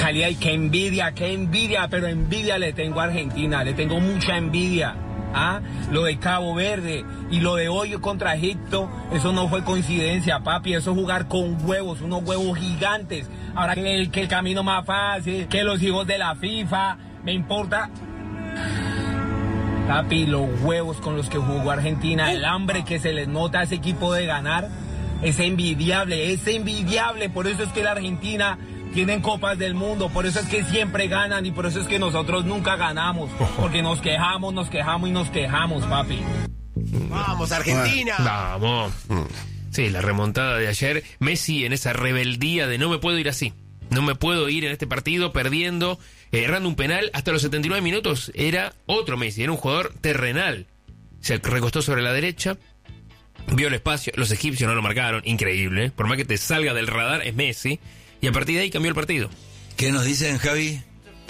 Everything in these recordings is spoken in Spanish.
salida y qué envidia, pero envidia le tengo a Argentina, le tengo mucha envidia. Lo de Cabo Verde y lo de hoy contra Egipto, eso no fue coincidencia, papi, eso es jugar con huevos, unos huevos gigantes. Ahora que el camino más fácil, que los hijos de la FIFA, me importa. Papi, los huevos con los que jugó Argentina, el hambre que se les nota a ese equipo de ganar, es envidiable, por eso es que la Argentina tienen copas del mundo, por eso es que siempre ganan y por eso es que nosotros nunca ganamos, porque nos quejamos, papi. ¡Vamos, Argentina! Vamos. Sí, la remontada de ayer, Messi en esa rebeldía de no me puedo ir así, no me puedo ir en este partido perdiendo, errando un penal hasta los 79 minutos, era otro Messi, era un jugador terrenal, se recostó sobre la derecha, vio el espacio, los egipcios no lo marcaron, increíble, por más que te salga del radar es Messi. Y a partir de ahí cambió el partido. ¿Qué nos dicen, Javi?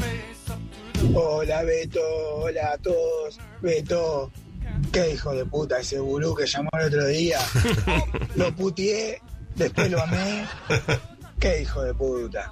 Hola, Beto. Hola a todos. Beto, qué hijo de puta ese gurú que llamó el otro día. Lo puteé, después lo amé. Qué hijo de puta.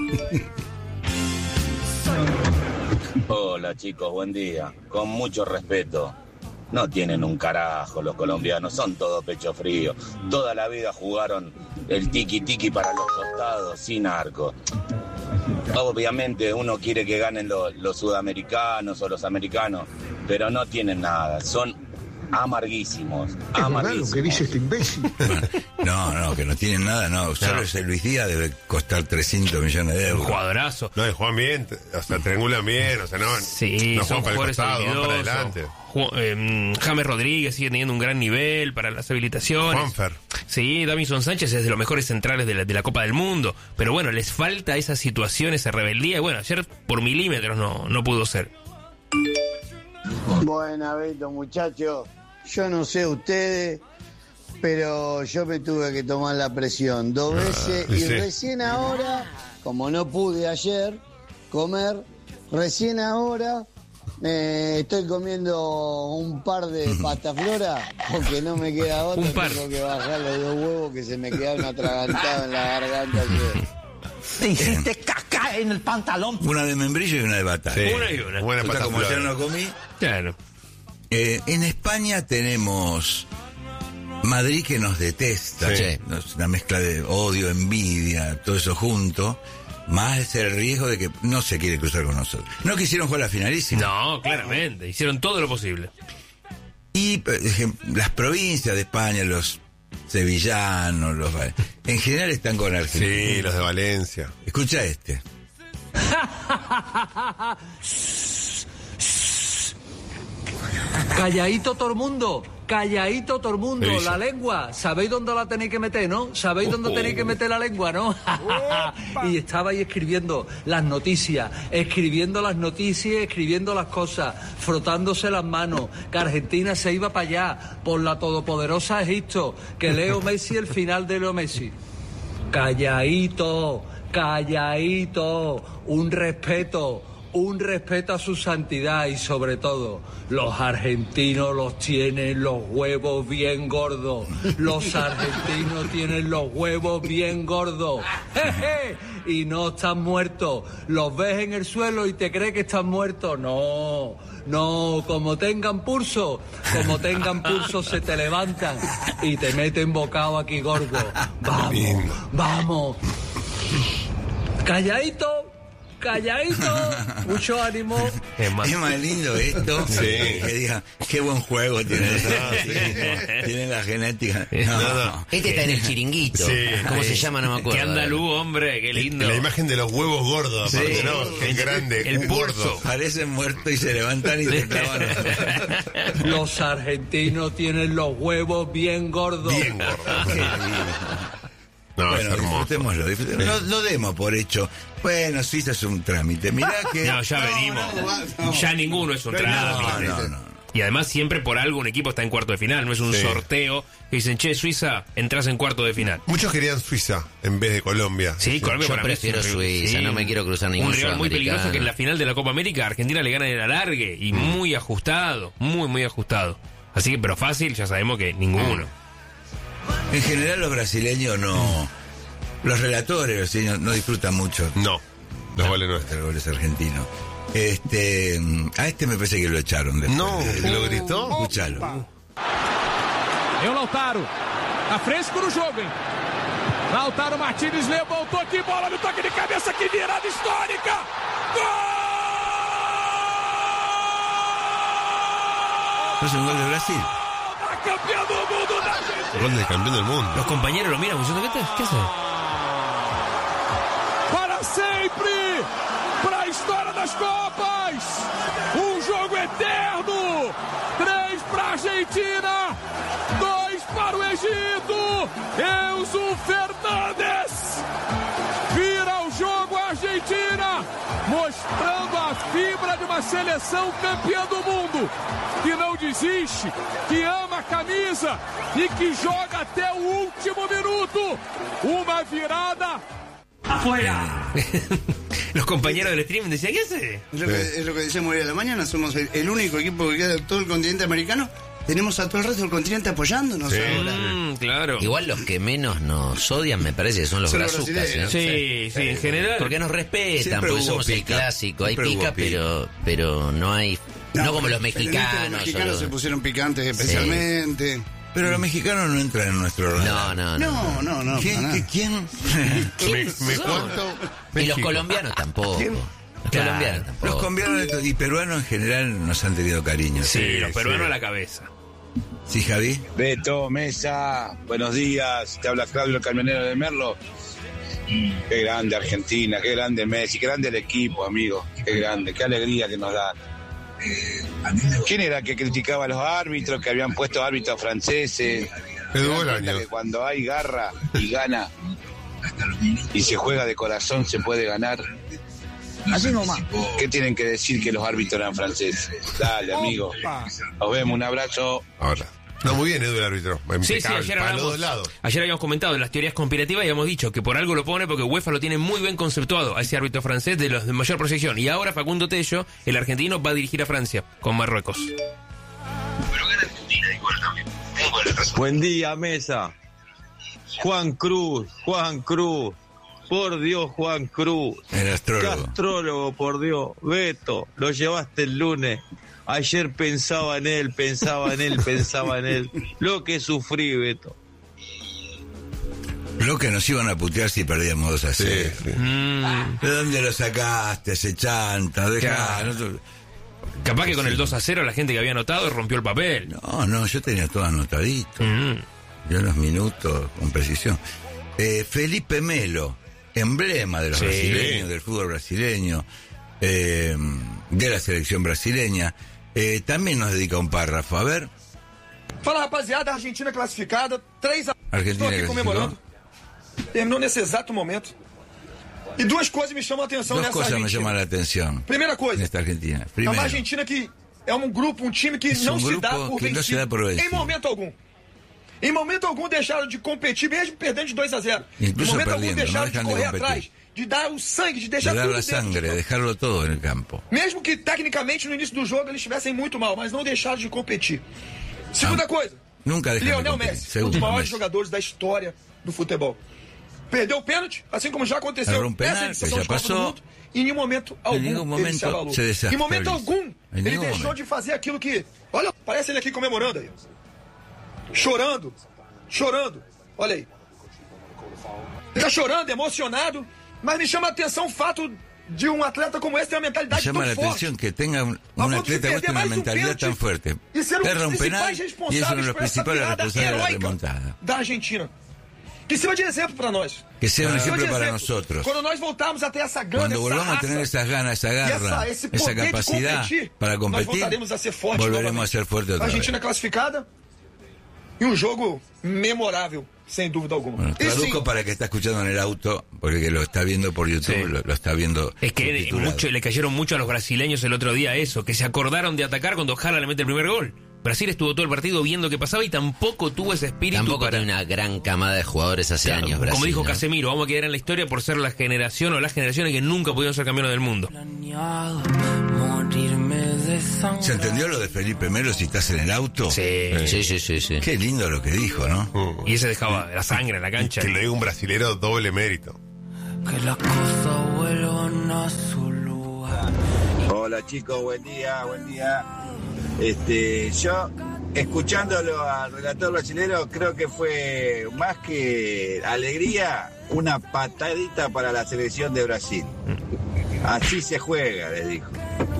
Hola, chicos, buen día. Con mucho respeto. No tienen un carajo los colombianos, son todo pecho frío. Toda la vida jugaron el tiki-tiki para los costados, sin arco. Obviamente uno quiere que ganen los sudamericanos o los americanos, pero no tienen nada, son amarguísimos. Es verdad lo que dice este imbécil. No, que no tienen nada, no. Solo ese Luis Díaz debe costar 300 millones de euros. Un jugadorazo. No, y juegan bien, o sea, triangulan bien, o sea, no, sí, no son juegan para el costado, van para adelante. James Rodríguez sigue teniendo un gran nivel para las habilitaciones. Juanfer. Sí, Davinson Sánchez es de los mejores centrales de la Copa del Mundo. Pero bueno, les falta esa situación, esa rebeldía. Y bueno, ayer por milímetros no pudo ser. Buena, Beto, muchachos. Yo no sé ustedes, pero yo me tuve que tomar la presión 2 veces y recién ahora, como no pude ayer comer, recién ahora estoy comiendo un par de pataflora porque no me queda otra. Tengo que bajar los 2 huevos que se me quedaron atragantados en la garganta. Te hiciste caca en el pantalón. Una de membrillo y una de batata. Sí, una y una. Buena pataflora. Como ayer no comí. Claro. En España tenemos Madrid que nos detesta, Sí. Una mezcla de odio, envidia, todo eso junto, más el riesgo de que no se quiere cruzar con nosotros. No quisieron jugar la finalísima. No, claramente, hicieron todo lo posible. Y las provincias de España, los sevillanos, en general están con Argentina. Sí, los de Valencia. Escucha este. Calladito todo el mundo, la lengua, ¿sabéis dónde la tenéis que meter, no? ¿Sabéis dónde tenéis que meter la lengua, no? Y estaba ahí escribiendo las noticias, escribiendo las cosas, frotándose las manos, que Argentina se iba para allá, por la todopoderosa Egipto, que Leo Messi, el final de Leo Messi. Calladito, un respeto a su santidad y sobre todo, los argentinos los tienen los huevos bien gordos. Los argentinos tienen los huevos bien gordos. ¡Jeje! Y no están muertos. Los ves en el suelo y te crees que están muertos. No, como tengan pulso se te levantan y te meten bocado aquí gordo. Vamos. Calladito, mucho ánimo. Es más lindo esto que digan, qué buen juego tiene. Tienen la genética. Este está en el chiringuito. Sí. ¿Cómo se llama? No me acuerdo. Qué andaluz, hombre, qué lindo. La imagen de los huevos gordos, aparte, ¿no? Qué grande, el gordo. Parecen muertos y se levantan y se clavan. Los argentinos tienen los huevos bien gordos. Bien gordos. No, bueno, disfrutémoslo. No demos por hecho. Bueno, Suiza es un trámite. Mirá que. No, ya venimos. Ya ninguno es un trámite. No. Y además siempre por algo un equipo está en cuarto de final. No es un sorteo que dicen, che, Suiza, entras en cuarto de final. Muchos querían Suiza en vez de Colombia. Sí, Colombia Yo para prefiero mí Suiza, no me quiero cruzar ningún un rival muy sudamericano. peligroso que en la final de la Copa América Argentina le gana en el alargue y muy ajustado, muy ajustado. Así que, pero fácil, ya sabemos que ninguno. En general los brasileños no. Los relatores brasileños no disfrutan mucho. No. Los goles nuestros. Los goles argentinos. A este me parece que lo echaron después. No, ¿lo gritó? Escuchalo. É o Lautaro. À frente pro jogo, hein? Lautaro Martínez levantou aqui, bola no toque de cabeça, que virada histórica! Gol! ¿No es un gol de Brasil? Campeão do mundo da Argentina! Gol del campeón del mundo. Los compañeros lo miran diciendo, ¿qué hace? Para sempre! Para a história das Copas! Jogo eterno! 3 para a Argentina! 2 para o Egito! Enzo Fernandes! Vira o jogo a Argentina! Mostrando a fibra de uma seleção campeã do mundo! Que não desiste, que ama a camisa e que joga até o último minuto! Uma virada... ¡Afuera! Los compañeros del streaming decían, ¿qué hace? Es lo que decíamos hoy a la mañana, somos el único equipo que queda de todo el continente americano. Tenemos a todo el resto del continente apoyándonos ahora. Claro. Igual los que menos nos odian, me parece que son los brazucas. Sí, en general. Porque nos respetan, Siempre porque hubo somos pica. el clásico. Hay Siempre pica, hubo pero no hay... No como los Pero en mexicanos. los mexicanos o se los- pusieron picantes especialmente. Pero los mexicanos no entran en nuestro radar. No. No. ¿Quién? ¿Me cuánto? Y los colombianos tampoco. ¿Quién? Los colombianos tampoco. Los colombianos y peruanos en general nos han tenido cariño. Sí, los peruanos a la cabeza. ¿Sí, Javi? Beto, Mesa, buenos días. Te habla Claudio, el camionero de Merlo. Qué grande Argentina, qué grande Messi, qué grande el equipo, amigo. Qué grande, qué alegría que nos da. ¿Quién era que criticaba a los árbitros, que habían puesto árbitros franceses? Edu ¿Se dan cuenta Bolaños. que cuando hay garra y gana y se juega de corazón se puede ganar? Así nomás. ¿Qué tienen que decir que los árbitros eran franceses? Dale, amigo. Nos vemos, un abrazo. Ahora. No, muy bien, Edu, el árbitro. Sí, Impecable, ayer para los hablamos. dos lados. Ayer habíamos comentado en las teorías conspirativas y habíamos dicho que por algo lo pone porque UEFA lo tiene muy bien conceptuado a ese árbitro francés de los de mayor proyección. Y ahora Facundo Tello, el argentino, va a dirigir a Francia con Marruecos. Buen día, Mesa. Juan Cruz. Por Dios, Juan Cruz. El astrólogo. Astrólogo, por Dios. Beto, lo llevaste el lunes. Ayer pensaba en él. Lo que sufrí, Beto. Lo que nos iban a putear si perdíamos 2-0. Sí. ¿De dónde lo sacaste, ese chanta? Dejá, Claro. no- Capaz que con el 2-0 la gente que había anotado rompió el papel. No, yo tenía todo anotadito. Yo los minutos con precisión. Felipe Melo, emblema de los Sí. brasileños, del fútbol brasileño, de la selección brasileña, también nos dedica un párrafo. A ver, Fala, rapaziada, Argentina classificada, 3-1. Argentina Estou aqui classificou. comemorando. Terminou nesse exato momento. E duas coisas me chamam a atenção dos nessa cosas me Argentina. llaman la atención Primeira en coisa, esta Argentina. é Primero, uma Argentina que é um grupo, um time que Es não um se dá grupo por que não se dá vencido. por vencido. Em momento algum. Em momento algum deixaram de competir, mesmo perdendo de 2-0. Em Incluso momento algum perdiendo, deixaram no de dejan de correr competir. atrás, de dar o sangue, de de deixar dar tudo la dentro de sangre, campo. dejarlo todo en el campo. Mesmo que tecnicamente no início do jogo eles estivessem muito mal, mas não deixaram de competir. Segunda coisa, Nunca dejan de Lionel competir. Messi, um dos Segundo, maiores Messi. jogadores da história do futebol. Perdeu o pênalti, assim como já aconteceu Errou um nessa penal, edição que de já Copa do passou. Mundo, e em nenhum momento algum nenhum ele momento se abalou. se desactualizou. Em momento algum Em ele nenhum deixou momento. de fazer aquilo que... Olha, parece ele aqui comemorando aí. Chorando. Olha aí. Ele tá chorando, emocionado, mas me chama a atenção o fato de um atleta como esse ter uma Me mentalidade llama tão la forte. atención que tenga un A atleta ponto de con perder una mais um mentalidad pênalti tan fuerte. e ser um dos Erra un penal principais y es uno responsáveis de los por essa principales virada responsables de la heróica remontada. da Argentina. Que sirva de exemplo para nós. Que sea un Que sirva ejemplo de para exemplo. nosotros. Quando nós voltarmos a ter essa gana, Cuando essa volvamos a raça, tener esas ganas, esa garra, esse esa poder de capacidad competir, para nós competir, voltaremos a ser fortes volveremos novamente. a ser fuertes otra vez. Argentina classificada e um jogo memorável, sem dúvida alguma. Bueno, E sim, traduzco para el que está escuchando en el auto, porque que lo está viendo por YouTube, Sí. lo está viendo Es que subtitulado. le cayeron mucho a los brasileños el otro día eso, que se acordaron de atacar cuando Jara le mete el primer gol. Brasil estuvo todo el partido viendo qué pasaba y tampoco tuvo ese espíritu Tampoco para... tiene una gran camada de jugadores hace Claro, años, Brasil. como dijo ¿no? Casemiro, vamos a quedar en la historia por ser la generación o las generaciones que nunca pudieron ser campeones del mundo. ¿Se entendió lo de Felipe Melo si estás en el auto? Sí. Sí. Qué lindo lo que dijo, ¿no? Y ese dejaba la sangre en la cancha. Que lo diga un brasilero, doble mérito. Que las cosas vuelvan Hola chicos, buen día, buen día. Yo, escuchándolo al relator brasilero, creo que fue más que alegría, una patadita para la selección de Brasil. Así se juega, les dijo.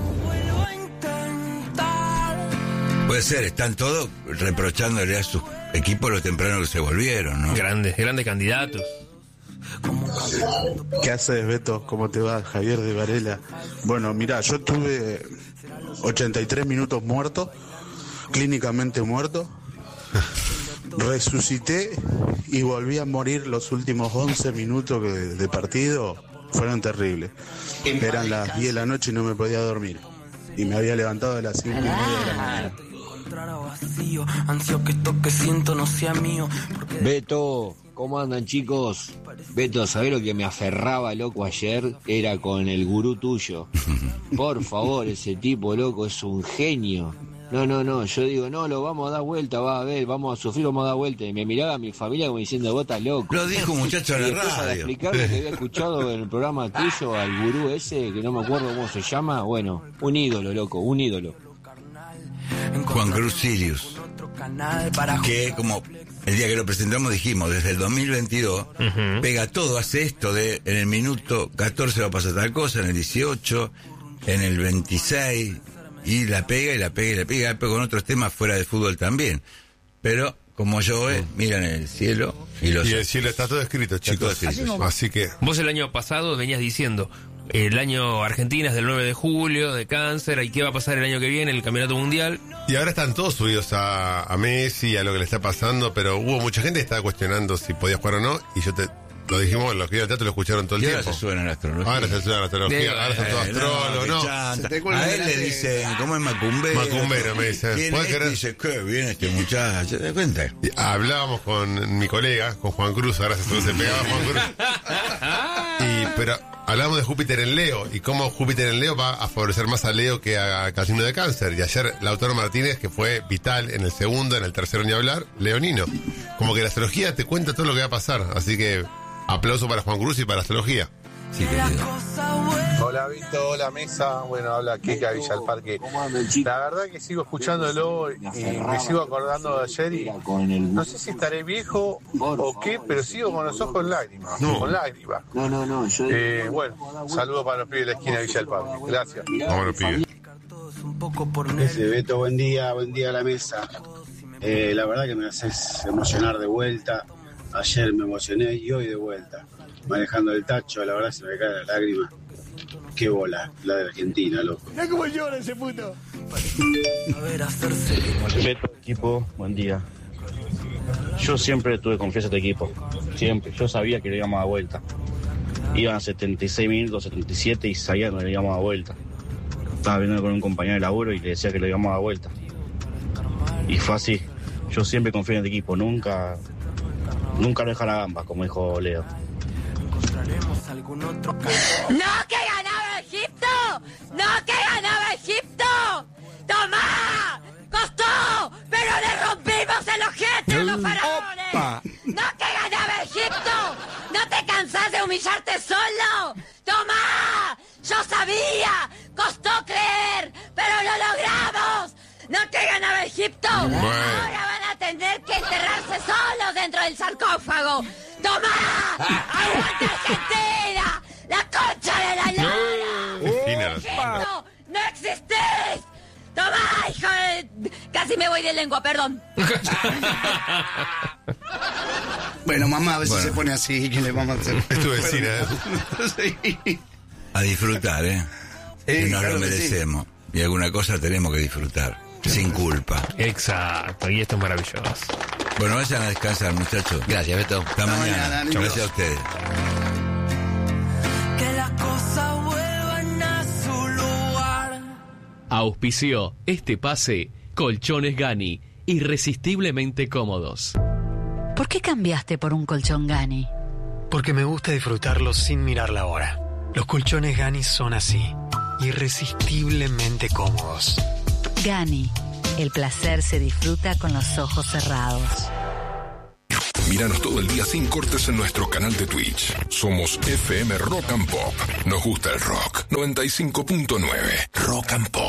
Puede ser, están todos reprochándole a sus equipos lo temprano que se volvieron, ¿no? Grandes candidatos. ¿Qué haces, Beto? ¿Cómo te va? Javier de Varela. Bueno, mirá, yo tuve 83 minutos muerto, clínicamente muerto. Resucité y volví a morir los últimos 11 minutos de partido. Fueron terribles. Eran las 10 de la noche y no me podía dormir. Y me había levantado a las 5:30 de la mañana. Beto, ¿cómo andan, chicos? Beto, ¿sabés lo que me aferraba, loco, ayer? Era con el gurú tuyo. Por favor, ese tipo, loco, es un genio. No, yo digo, no, lo vamos a dar vuelta, va a ver, vamos a sufrir, vamos a dar vuelta. Y me miraba a mi familia como diciendo, vos estás loco. Lo dijo un muchacho en la radio. Para explicarme que había escuchado en el programa tuyo al gurú ese, que no me acuerdo cómo se llama, bueno, un ídolo, loco, un ídolo. Juan Cruz Sirius, que como el día que lo presentamos dijimos, desde el 2022, pega todo, hace esto de en el minuto 14 va a pasar tal cosa, en el 18, en el 26, y la pega con otros temas fuera del fútbol también. Pero, como yo miran el cielo y el cielo está todo escrito, chicos. Así que... Vos el año pasado venías diciendo, el año Argentina es del 9 de julio, de cáncer, ¿y qué va a pasar el año que viene, el Campeonato Mundial? Y ahora están todos subidos a Messi, a lo que le está pasando, pero hubo mucha gente que estaba cuestionando si podía jugar o no, y yo lo dijimos, los que iban al teatro lo escucharon todo el tiempo. Ahora se suben a la astrología. Ahora se suben a la astrología, ahora son todos astrólogos, ¿no? A él le dicen, ¿cómo es macumbero? Macumbero, me dicen. Dice, qué bien este muchacho, ¿te das cuenta? Y hablábamos con mi colega, con Juan Cruz, ahora se pegaba Juan Cruz. Pero hablamos de Júpiter en Leo, y cómo Júpiter en Leo va a favorecer más a Leo que a signo de Cáncer. Y ayer Lautaro Martínez, que fue vital en el segundo, en el tercero ni hablar, leonino. Como que la astrología te cuenta todo lo que va a pasar, así que... Aplauso para Juan Cruz y para la astrología. Sí, querido. Hola, Vito, hola, mesa. Bueno, habla Kika Villa del Parque. La verdad que sigo escuchándolo y me sigo acordando de ayer y no sé si estaré viejo o qué, pero sigo con los ojos en lágrimas. No. Con lágrimas. No. Bueno, saludos para los pibes de la esquina de Villa del Parque. Gracias. Vámonos, pibes. Beto, buen día a la mesa. La verdad que me haces emocionar de vuelta. Ayer me emocioné y hoy de vuelta. Manejando el tacho, la verdad se me cae la lágrima. Qué bola, la de Argentina, loco. Mira cómo llora ese puto. Beto, equipo, buen día. Yo siempre tuve confianza en este equipo. Siempre. Yo sabía que le íbamos a dar vuelta. Iban 76 minutos, 77 y sabía que le íbamos a dar vuelta. Estaba viendo con un compañero de laburo y le decía que le íbamos a dar vuelta. Y fue así. Yo siempre confío en este equipo. Nunca dejar la gamba, como dijo Leo. ¡No, que ganaba Egipto! ¡No, que ganaba Egipto! ¡Tomá! ¡Costó! ¡Pero le rompimos el ojete a los faraones! ¡No, que ganaba Egipto! ¡No te cansás de humillarte solo! ¡Tomá! ¡Yo sabía! ¡Costó creer! ¡Pero lo logramos! ¡No que ganaba Egipto! Bueno. Ahora van a tener que enterrarse solos dentro del sarcófago. ¡Tomá! ¡Aguanta Argentina! ¡La concha de la lora! ¡Egipto! ¡No existís! ¡Tomá, hijo de...! Casi me voy de lengua, perdón. Bueno, mamá a veces se pone así, ¿qué le vamos a hacer? Es tu vecina, Sí. A disfrutar, que nos claro lo que merecemos. Y alguna cosa tenemos que disfrutar. Sin culpa. Exacto, y esto es maravilloso. Bueno, vayan a descansar, muchachos. Gracias, Beto. Hasta mañana. Gracias a ustedes. Que las cosas vuelvan a su lugar. Auspició este pase Colchones Gani, irresistiblemente cómodos. ¿Por qué cambiaste por un colchón Gani? Porque me gusta disfrutarlo sin mirar la hora. Los colchones Gani son así, irresistiblemente cómodos. Gani, el placer se disfruta con los ojos cerrados. Míranos todo el día sin cortes en nuestro canal de Twitch. Somos FM Rock and Pop. Nos gusta el rock. 95.9 Rock and Pop.